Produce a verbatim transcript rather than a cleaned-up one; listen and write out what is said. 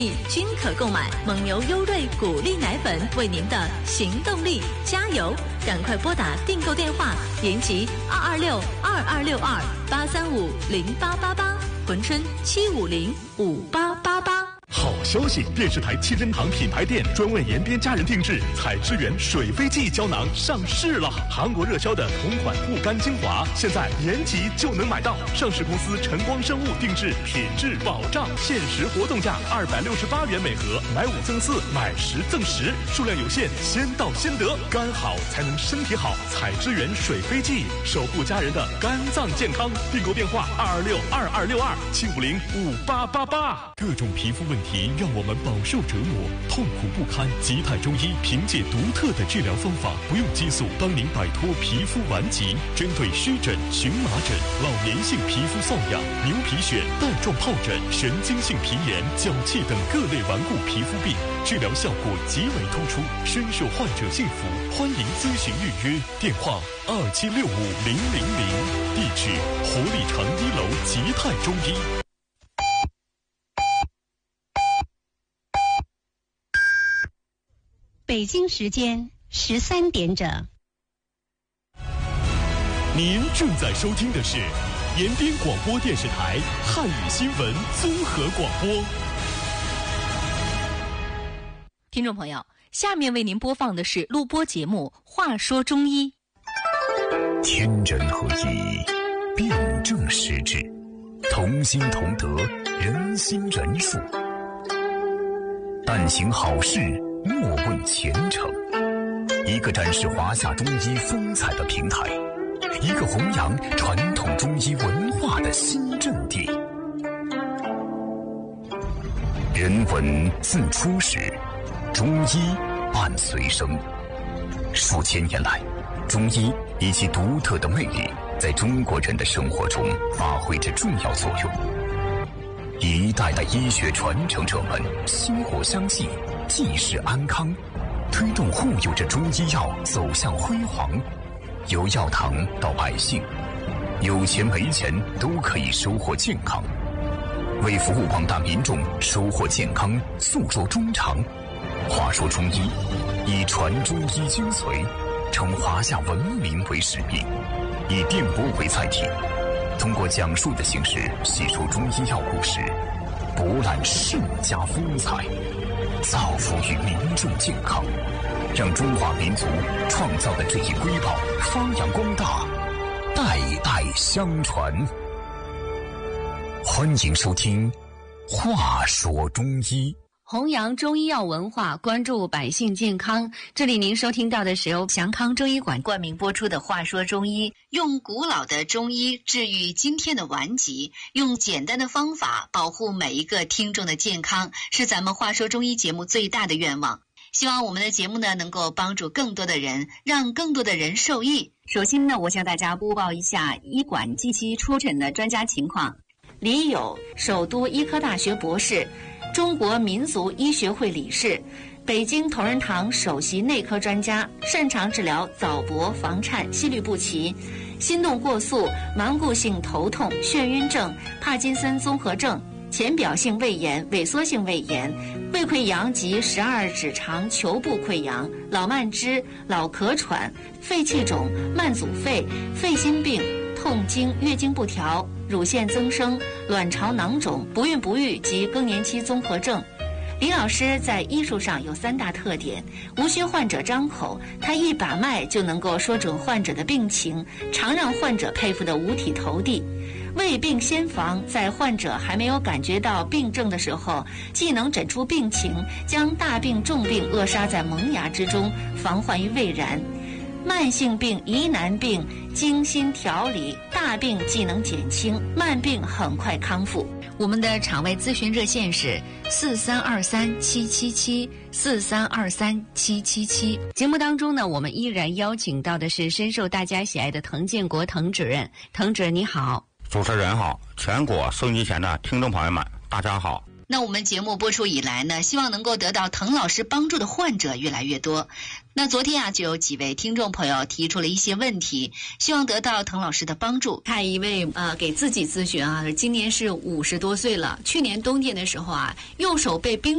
均可购买蒙牛优瑞谷粒奶粉，为您的行动力加油！赶快拨打订购电话，延吉二二六二二六二八三五零八八八，珲春七五零五八八八。 好消息！电视台七珍堂品牌店专为延边家人定制采之源水飞记胶囊上市了。韩国热销的同款护肝精华，现在延吉就能买到。上市公司晨光生物定制，品质保障，限时活动价二百六十八元每盒，买五赠四，买十赠十，数量有限，先到先得。肝好才能身体好，采之源水飞记，守护家人的肝脏健康。订购电话二二六二二六二七五零五八八八。各种皮肤问题让我们饱受折磨，痛苦不堪。吉泰中医凭借独特的治疗方法，不用激素，帮您摆脱皮肤顽疾。针对湿疹、荨麻疹、老年性皮肤瘙痒、牛皮癣、带状疱疹、神经性皮炎、脚气等各类顽固皮肤病，治疗效果极为突出，深受患者信服。欢迎咨询预约，电话二七六五零零零，地址活力城一楼吉泰中医。 北京时间十三点整。 您正在收听的是延边广播电视台汉语新闻综合广播。 听众朋友，下面为您播放的是录播节目《话说中医》。 天人合一，辩证实质，同心同德，人心仁术。但行好事，莫问前程。一个展示华夏中医风采的平台，一个弘扬传统中医文化的新阵地。人文自初始，中医伴随生。数千年来，中医以其独特的魅力，在中国人的生活中发挥着重要作用。一代代医学传承者们薪火相继，济世安康，推动护佑着中医药走向辉煌。由药堂到百姓，有钱没钱都可以收获健康。为服务广大民众收获健康，诉说衷肠。话说中医，以传中医精髓，称华夏文明为使命，以电波为载体，通过讲述的形式细说中医药故事，博览世家风采，造福于民众健康，让中华民族创造的这一瑰宝发扬光大，代代相传。欢迎收听《话说中医》， 弘扬中医药文化，关注百姓健康。这里您收听到的是由祥康中医馆冠名播出的《话说中医》，用古老的中医治愈今天的顽疾，用简单的方法保护每一个听众的健康，是咱们《话说中医》节目最大的愿望。希望我们的节目呢，能够帮助更多的人，让更多的人受益。首先呢，我向大家播报一下医馆近期出诊的专家情况。李友，首都医科大学博士，中国民族医学会理事，北京同仁堂首席内科专家，擅长治疗早搏、房颤、心律不齐、心动过速、顽固性头痛、眩晕症、帕金森综合症、浅表性胃炎、萎缩性胃炎、胃溃疡及十二指肠球部溃疡、老慢支、老咳喘、肺气肿、慢阻肺、肺心病、痛经、月经不调、乳腺增生、卵巢囊肿、不孕不育及更年期综合症。李老师在医术上有三大特点：无需患者张口，他一把脉就能够说准患者的病情，常让患者佩服得五体投地。未病先防，在患者还没有感觉到病症的时候，既能诊出病情，将大病重病扼杀在萌芽之中，防患于未然。慢性病、疑难病精心调理，大病既能减轻，慢病很快康复。我们的场外咨询热线是四三二三七七七四三二三七七七。节目当中呢，我们依然邀请到的是深受大家喜爱的滕建国滕主任。滕主任你好。 主持人好，全国收音机前的听众朋友们大家好。 那我们节目播出以来呢，希望能够得到滕老师帮助的患者越来越多。那昨天啊，就有几位听众朋友提出了一些问题，希望得到滕老师的帮助。看一位呃给自己咨询啊，今年是五十多岁了，去年冬天的时候啊，右手被冰